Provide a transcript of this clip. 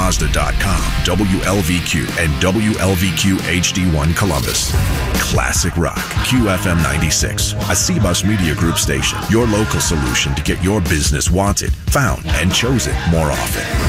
Mazda.com, WLVQ, and WLVQ HD1 Columbus. Classic Rock, QFM 96, a C-Bus Media Group station. Your local solution to get your business wanted, found, and chosen more often.